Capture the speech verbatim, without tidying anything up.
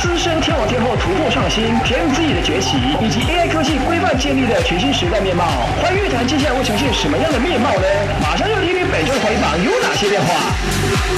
资深天王天后突破创新 ，P M Z 的崛起，以及 A I 科技规范建立的全新时代面貌。欢乐坛接下来会呈现什么样的面貌呢？马上就听听本周的回访有哪些变化。